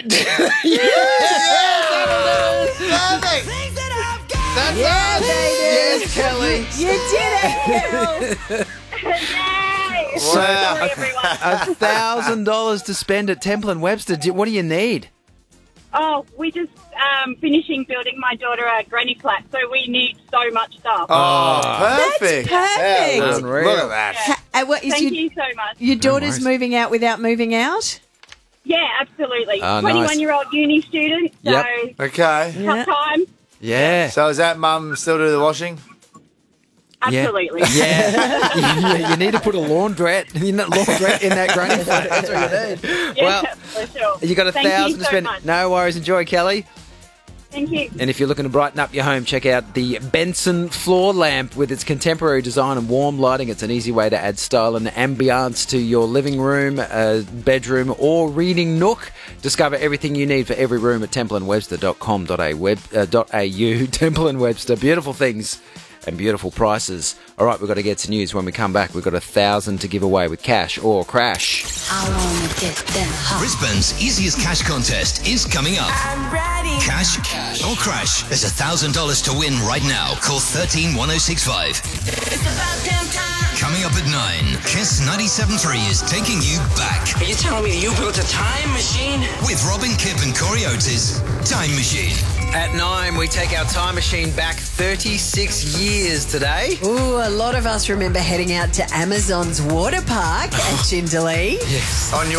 Perfect. That's Yeah, us. baby. Yes, Kelly. You did it, Kel. Yay! Wow. Sorry, everyone. $1,000 to spend at Temple and Webster. What do you need? Oh, we just finishing building my daughter a granny flat, so we need so much stuff. Oh, perfect. perfect. Yeah, Unreal. Look at that. What is Thank your, you so much. your daughter's worries. moving out without moving out? Yeah, absolutely. Oh, nice. 21-year-old uni student, so Yep. Okay. tough time. Yeah. So is that mum still do the washing? Absolutely. Yeah. You need to put a laundrette in that granny flat. That's what you need. Yeah, Well, for sure. you got Thank you $1,000 to so spend. much. No worries. Enjoy, Kelly. Thank you. And if you're looking to brighten up your home, check out the Benson floor lamp with its contemporary design and warm lighting. It's an easy way to add style and ambiance to your living room, bedroom, or reading nook. Discover everything you need for every room at templeandwebster.com.au. Temple and Webster, beautiful things and beautiful prices. All right, we've got to get to news. When we come back, we've got $1,000 to give away with cash or crash. I wanna get them hot. Brisbane's easiest cash contest is coming up. I'm ready. Cash or crash. There's $1,000 to win right now. Call 131065. It's about damn time. Coming up at 9, Kiss 97.3 is taking you back Are you telling me you built a time machine? with Robin Kipp and Corey Oates' Time Machine. At 9, we take our time machine back 36 years today. Ooh, a lot of us remember heading out to Amazon's water park at Jindalee. On your